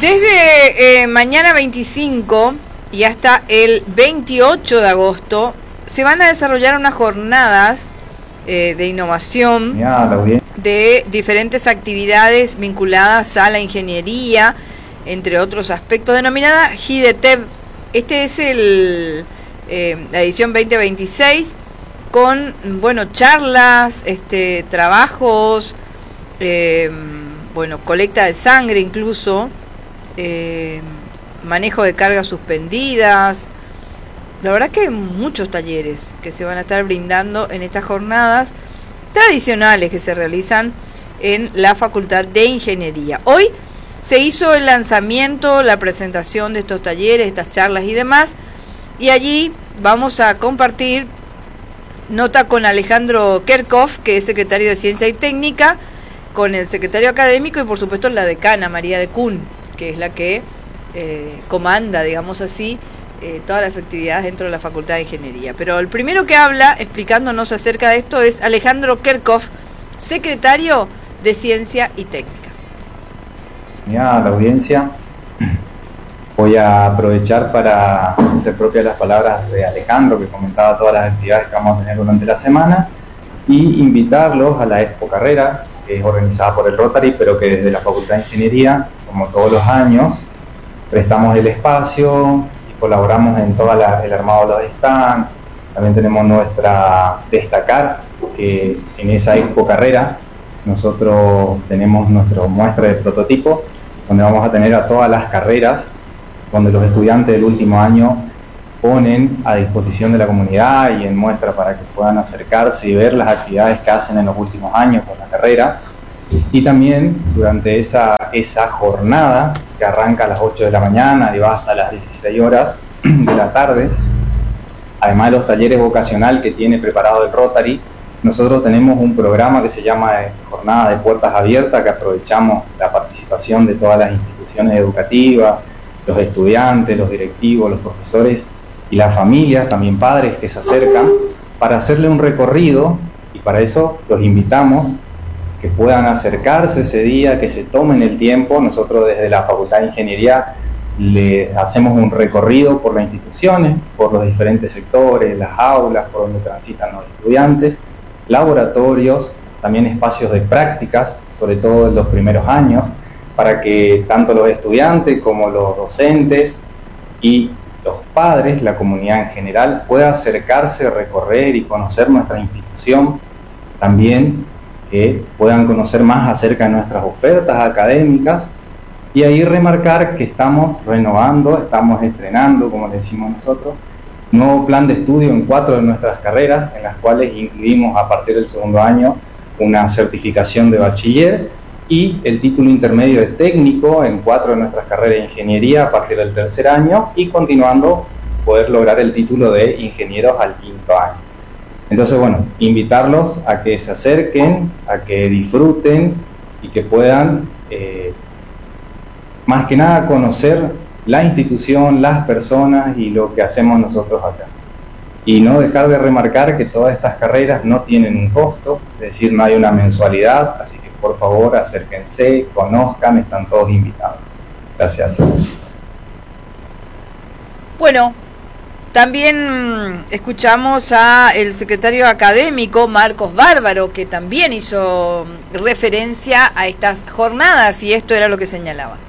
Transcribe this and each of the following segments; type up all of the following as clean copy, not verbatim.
Desde mañana 25 y hasta el 28 de agosto se van a desarrollar unas jornadas de innovación de diferentes actividades vinculadas a la ingeniería, entre otros aspectos, denominada GIDETEV. Este es la edición 2026 con, charlas, trabajos, colecta de sangre incluso, manejo de cargas suspendidas. La verdad que hay muchos talleres que se van a estar brindando en estas jornadas tradicionales que se realizan en la Facultad de Ingeniería. Hoy se hizo el lanzamiento, la presentación de estos talleres, estas charlas y demás, y allí vamos a compartir nota con Alejandro Kerkhoff, que es secretario de Ciencia y Técnica, con el secretario académico y por supuesto la decana María de Kuhn, que es la que comanda, digamos así, todas las actividades dentro de la Facultad de Ingeniería. Pero el primero que habla, explicándonos acerca de esto, es Alejandro Kerkhoff, secretario de Ciencia y Técnica. La audiencia, voy a aprovechar para hacer propias las palabras de Alejandro, que comentaba todas las actividades que vamos a tener durante la semana, y invitarlos a la Expo Carrera, que es organizada por el Rotary, pero que desde la Facultad de Ingeniería, como todos los años, prestamos el espacio y colaboramos en todo el armado de los stands. También tenemos nuestra Destacar, que en esa Expo Carrera nosotros tenemos nuestra muestra de prototipo, donde vamos a tener a todas las carreras, donde los estudiantes del último año ponen a disposición de la comunidad y en muestra para que puedan acercarse y ver las actividades que hacen en los últimos años con la carrera. Y también durante esa jornada, que arranca a las 8 de la mañana y va hasta las 16 horas de la tarde, además de los talleres vocacional que tiene preparado el Rotary, nosotros tenemos un programa que se llama Jornada de Puertas Abiertas, que aprovechamos la participación de todas las instituciones educativas, los estudiantes, los directivos, los profesores y las familias, también padres que se acercan, para hacerle un recorrido, y para eso los invitamos que puedan acercarse ese día, que se tomen el tiempo. Nosotros desde la Facultad de Ingeniería les hacemos un recorrido por las instituciones, por los diferentes sectores, las aulas, por donde transitan los estudiantes, laboratorios, también espacios de prácticas, sobre todo en los primeros años, para que tanto los estudiantes como los docentes y los padres, la comunidad en general, pueda acercarse, recorrer y conocer nuestra institución, también que puedan conocer más acerca de nuestras ofertas académicas, y ahí remarcar que estamos renovando, estamos estrenando, como le decimos nosotros, nuevo plan de estudio en 4 de nuestras carreras, en las cuales incluimos a partir del segundo año una certificación de bachiller y el título intermedio de técnico en 4 de nuestras carreras de ingeniería a partir del tercer año, y continuando poder lograr el título de ingenieros al 5º año. Entonces, invitarlos a que se acerquen, a que disfruten y que puedan, más que nada, conocer la institución, las personas y lo que hacemos nosotros acá. Y no dejar de remarcar que todas estas carreras no tienen un costo, es decir, no hay una mensualidad, así que por favor acérquense, conozcan, están todos invitados. Gracias. Bueno, también escuchamos a el secretario académico Marcos Bárbaro, que también hizo referencia a estas jornadas, y esto era lo que señalaba.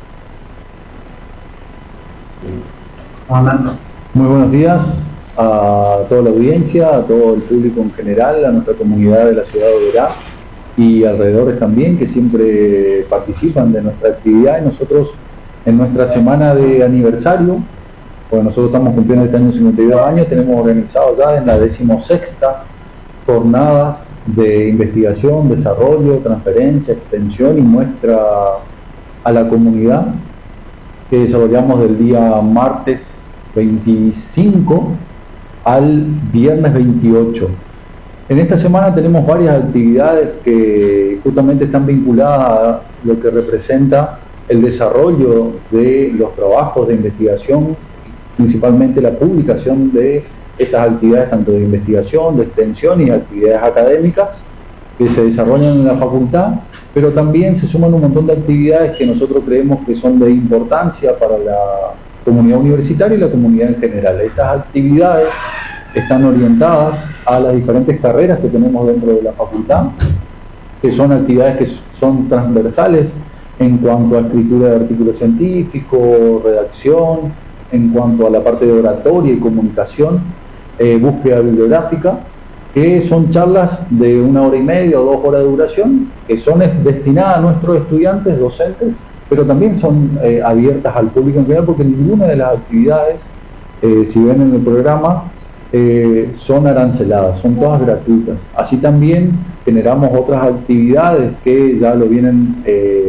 Muy buenos días a toda la audiencia, a todo el público en general, a nuestra comunidad de la ciudad de Oberá y alrededores también, que siempre participan de nuestra actividad. Y nosotros, en nuestra semana de aniversario, pues nosotros estamos cumpliendo este año 52 años, tenemos organizado ya en la 16ª jornadas de investigación, desarrollo, transferencia, extensión y muestra a la comunidad, que desarrollamos del día martes 25 al viernes 28. En esta semana tenemos varias actividades que justamente están vinculadas a lo que representa el desarrollo de los trabajos de investigación, principalmente la publicación de esas actividades tanto de investigación, de extensión y actividades académicas. que se desarrollan en la facultad, pero también se suman un montón de actividades que nosotros creemos que son de importancia para la comunidad universitaria y la comunidad en general. Estas actividades están orientadas a las diferentes carreras que tenemos dentro de la facultad, que son actividades que son transversales en cuanto a escritura de artículos científicos, redacción, en cuanto a la parte de oratoria y comunicación, búsqueda bibliográfica, que son charlas de 1 hora y media o 2 horas de duración, que son destinadas a nuestros estudiantes, docentes, pero también son abiertas al público en general, porque ninguna de las actividades, si ven en el programa, son aranceladas, son todas gratuitas. Así también generamos otras actividades que ya lo vienen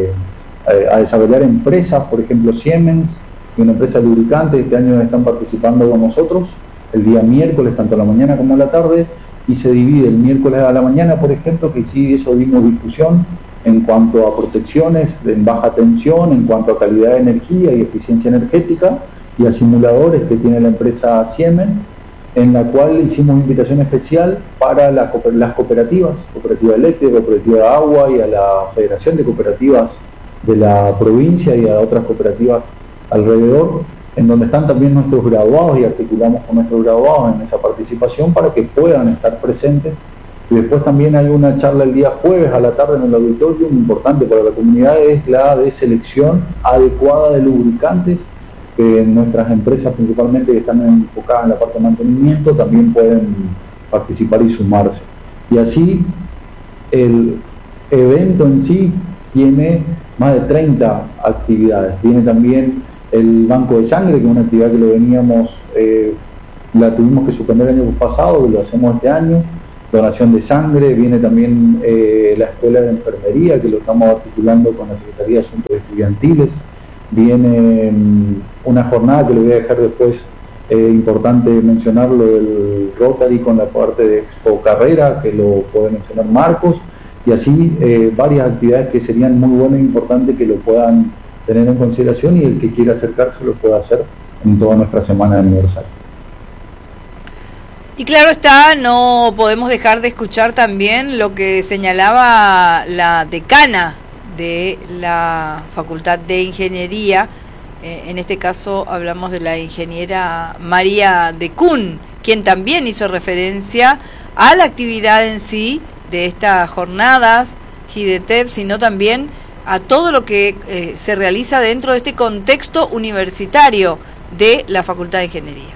a desarrollar empresas, por ejemplo Siemens, una empresa lubricante, este año están participando con nosotros el día miércoles, tanto a la mañana como a la tarde, y se divide el miércoles a la mañana, por ejemplo, que sí, eso dimos discusión en cuanto a protecciones en baja tensión, en cuanto a calidad de energía y eficiencia energética, y a simuladores que tiene la empresa Siemens, en la cual hicimos invitación especial para las cooperativas, Cooperativa Eléctrica, Cooperativa de Agua, y a la Federación de Cooperativas de la provincia y a otras cooperativas alrededor, en donde están también nuestros graduados, y articulamos con nuestros graduados en esa participación para que puedan estar presentes. Y después también hay una charla el día jueves a la tarde en el auditorio, muy importante para la comunidad, es la de selección adecuada de lubricantes, que nuestras empresas principalmente que están enfocadas en la parte de mantenimiento también pueden participar y sumarse. Y así el evento en sí tiene más de 30 actividades. Tiene también el banco de sangre, que es una actividad que lo veníamos, la tuvimos que suspender el año pasado, y lo hacemos este año. Donación de sangre, viene también la escuela de enfermería, que lo estamos articulando con la Secretaría de Asuntos Estudiantiles. Viene una jornada que le voy a dejar después, importante mencionarlo, del Rotary con la parte de Expo Carrera, que lo puede mencionar Marcos, y así varias actividades que serían muy buenas e importantes que lo puedan tener en consideración, y el que quiera acercarse lo puede hacer en toda nuestra semana de aniversario. Y claro está, no podemos dejar de escuchar también lo que señalaba la decana de la Facultad de Ingeniería. En este caso hablamos de la ingeniera María de Kuhn, quien también hizo referencia a la actividad en sí de estas jornadas GIDETEP, sino también a todo lo que se realiza dentro de este contexto universitario de la Facultad de Ingeniería.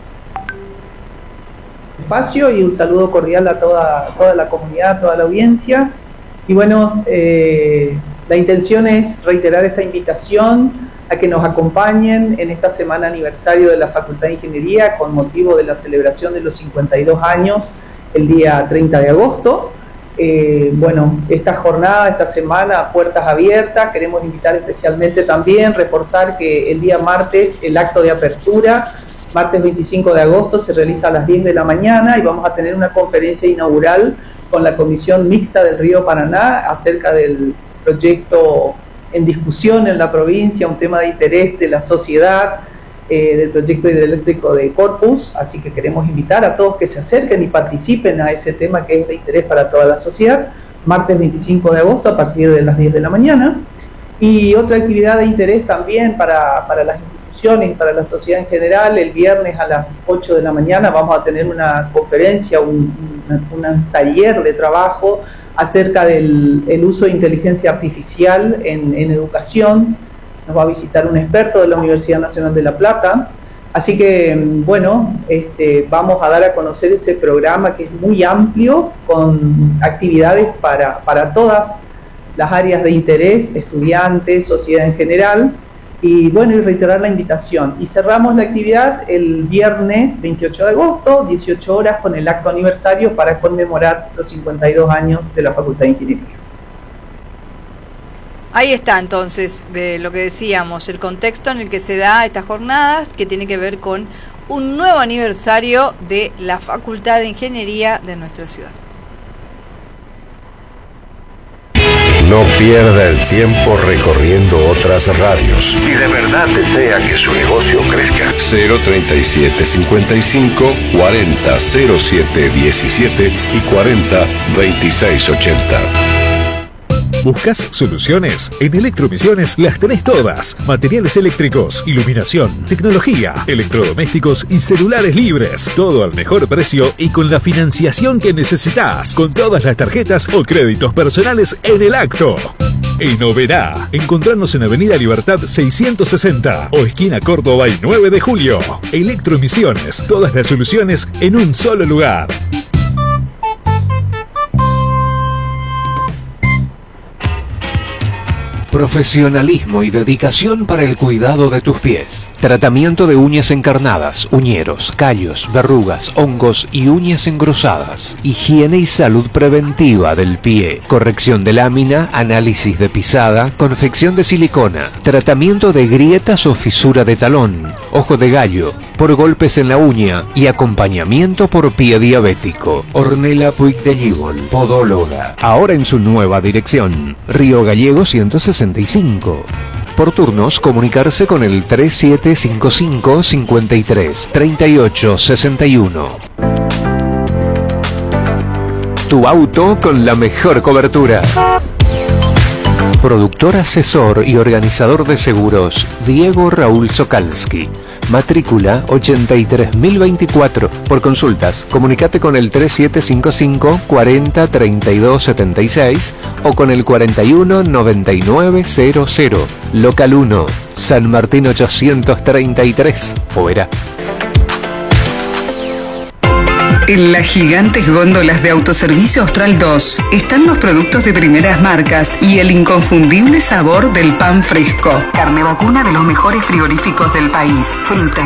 Espacio, y un saludo cordial a toda la comunidad, a toda la audiencia. Y bueno, la intención es reiterar esta invitación a que nos acompañen en esta semana aniversario de la Facultad de Ingeniería con motivo de la celebración de los 52 años el día 30 de agosto. Bueno, esta jornada, esta semana, puertas abiertas. Queremos invitar especialmente también, reforzar que el día martes el acto de apertura, martes 25 de agosto, se realiza a las 10 de la mañana, y vamos a tener una conferencia inaugural con la Comisión Mixta del Río Paraná acerca del proyecto en discusión en la provincia, un tema de interés de la sociedad, del proyecto hidroeléctrico de Corpus. Así que queremos invitar a todos que se acerquen y participen a ese tema que es de interés para toda la sociedad, martes 25 de agosto a partir de las 10 de la mañana. Y otra actividad de interés también para las instituciones y para la sociedad en general: el viernes a las 8 de la mañana vamos a tener una conferencia, un taller de trabajo acerca del uso de inteligencia artificial en educación. Nos va a visitar un experto de la Universidad Nacional de La Plata. Así que, bueno, vamos a dar a conocer ese programa que es muy amplio, con actividades para todas las áreas de interés, estudiantes, sociedad en general. Y bueno, y reiterar la invitación. Y cerramos la actividad el viernes 28 de agosto, 18 horas, con el acto aniversario para conmemorar los 52 años de la Facultad de Ingeniería. Ahí está entonces lo que decíamos, el contexto en el que se da estas jornadas, que tiene que ver con un nuevo aniversario de la Facultad de Ingeniería de nuestra ciudad. No pierda el tiempo recorriendo otras radios. Si de verdad desea que su negocio crezca. 037 55 40 07 17 y 40 26 80. ¿Buscas soluciones? En Electromisiones las tenés todas. Materiales eléctricos, iluminación, tecnología, electrodomésticos y celulares libres. Todo al mejor precio y con la financiación que necesitas. Con todas las tarjetas o créditos personales en el acto. En Oberá, encontrarnos en Avenida Libertad 660 o esquina Córdoba y 9 de julio. Electromisiones, todas las soluciones en un solo lugar. Profesionalismo y dedicación para el cuidado de tus pies. Tratamiento de uñas encarnadas, uñeros, callos, verrugas, hongos y uñas engrosadas. Higiene y salud preventiva del pie. Corrección de lámina, análisis de pisada, confección de silicona. Tratamiento de grietas o fisura de talón, ojo de gallo, por golpes en la uña y acompañamiento por pie diabético. Ornella Puig de Gibol, podóloga. Ahora en su nueva dirección. Río Gallego 165. Por turnos, comunicarse con el 3755 53 38 61. Tu auto con la mejor cobertura. Productor, asesor y organizador de seguros, Diego Raúl Sokalski. Matrícula 83024. Por consultas, comunicate con el 3755 40 32 76 o con el 41 9900. Local 1, San Martín 833, Oberá. En las gigantes góndolas de Autoservicio Austral 2 están los productos de primeras marcas y el inconfundible sabor del pan fresco. Carne vacuna de los mejores frigoríficos del país. Fruta,